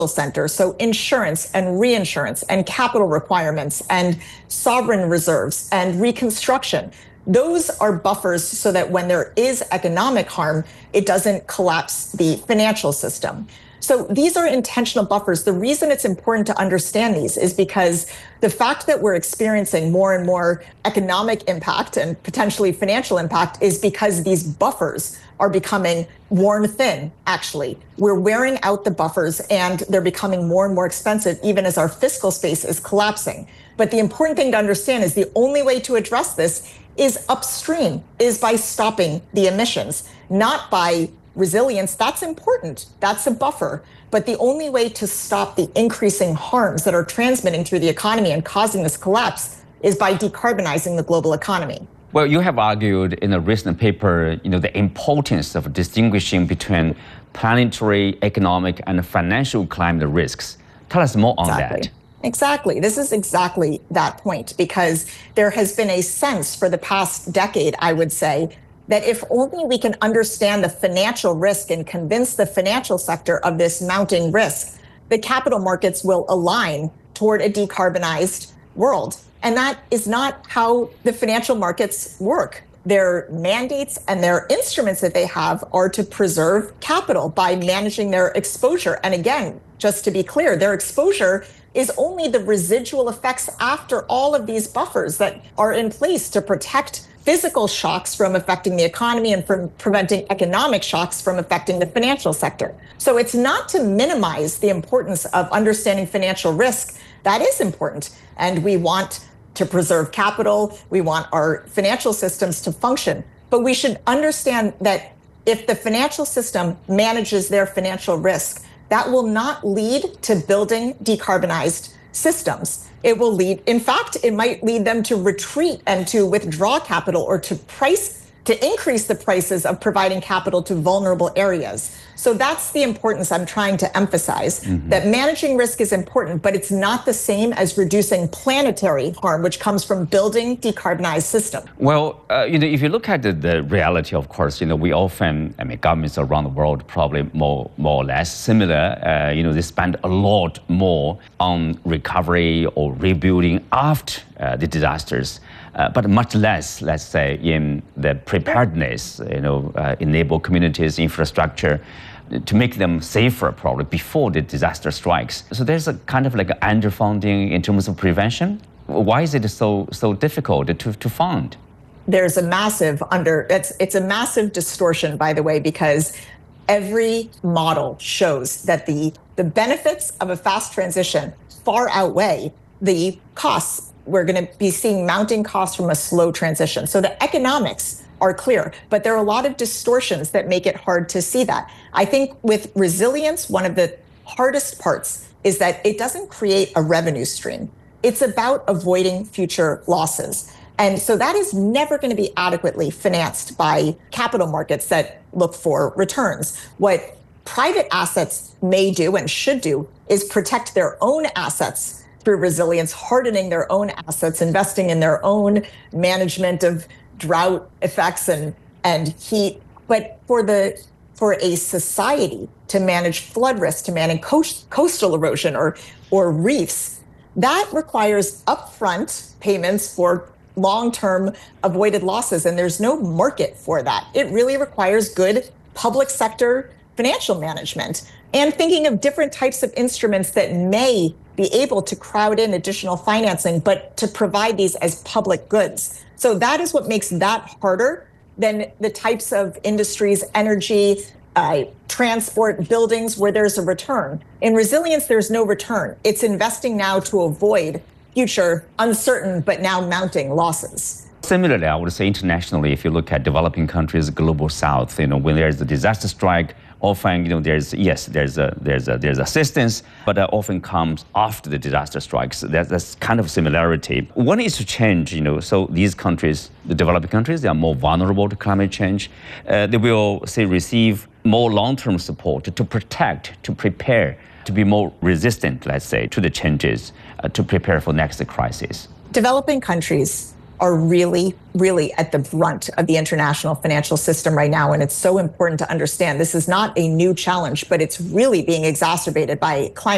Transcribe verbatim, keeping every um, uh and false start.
center. So insurance and reinsurance and capital requirements and sovereign reserves and reconstruction. Those are buffers so that when there is economic harm, it doesn't collapse the financial system. So these are intentional buffers. The reason it's important to understand these is because the fact that we're experiencing more and more economic impact and potentially financial impact is because these buffers are becoming worn thin, actually. We're wearing out the buffers and they're becoming more and more expensive even as our fiscal space is collapsing. But the important thing to understand is the only way to address this is upstream, is by stopping the emissions, not by resilience. That's important. That's a buffer. But the only way to stop the increasing harms that are transmitting through the economy and causing this collapse is by decarbonizing the global economy. Well, you have argued in a recent paper, you know, the importance of distinguishing between planetary, economic, and financial climate risks. Tell us more on Exactly. that. Exactly. This is exactly that point, because there has been a sense for the past decade, I would say, that if only we can understand the financial risk and convince the financial sector of this mounting risk, the capital markets will align toward a decarbonized world. And that is not how the financial markets work. Their mandates and their instruments that they have are to preserve capital by managing their exposure. And again, just to be clear, their exposure is only the residual effects after all of these buffers that are in place to protect physical shocks from affecting the economy and from preventing economic shocks from affecting the financial sector. So it's not to minimize the importance of understanding financial risk. That is important. And we want to preserve capital. We want our financial systems to function. But we should understand that if the financial system manages their financial risk, that will not lead to building decarbonized systems. It will lead, in fact, it might lead them to retreat and to withdraw capital or to price, to increase the prices of providing capital to vulnerable areas. So that's the importance I'm trying to emphasize, mm-hmm. that managing risk is important, but it's not the same as reducing planetary harm, which comes from building decarbonized systems. Well, uh, you know, if you look at the, the reality, of course, you know, we often, I mean, governments around the world probably more, more or less similar, uh, you know, they spend a lot more on recovery or rebuilding after uh, the disasters. Uh, but much less, let's say, in the preparedness, you know, uh, enable communities, infrastructure, to make them safer probably before the disaster strikes. So there's a kind of like underfunding in terms of prevention. Why is it so so difficult to, to fund? There's a massive under, it's, it's a massive distortion, by the way, because every model shows that the, the benefits of a fast transition far outweigh the costs. We're going to be seeing mounting costs from a slow transition. So the economics are clear, but there are a lot of distortions that make it hard to see that. I think with resilience, one of the hardest parts is that it doesn't create a revenue stream. It's about avoiding future losses. And so that is never going to be adequately financed by capital markets that look for returns. What private assets may do and should do is protect their own assets through resilience, hardening their own assets, investing in their own management of drought effects and, and heat. But for the for a society to manage flood risk, to manage coast, coastal erosion or, or reefs, that requires upfront payments for long-term avoided losses, and there's no market for that. It really requires good public sector financial management and thinking of different types of instruments that may be able to crowd in additional financing, but to provide these as public goods. So that is what makes that harder than the types of industries, energy, uh, transport, buildings where there's a return. In resilience, there's no return. It's investing now to avoid future uncertain but now mounting losses. Similarly, I would say internationally, if you look at developing countries, global south, you know, when there's a disaster strike, often, you know, there's, yes, there's a, there's a, there's assistance, but that often comes after the disaster strikes. That, that's kind of similarity. What needs to change, you know, so these countries, the developing countries, they are more vulnerable to climate change. Uh, they will, say, receive more long-term support to protect, to prepare, to be more resistant, let's say, to the changes, uh, to prepare for next crisis. Developing countries are really, really at the brunt of the international financial system right now. And it's so important to understand this is not a new challenge, but it's really being exacerbated by climate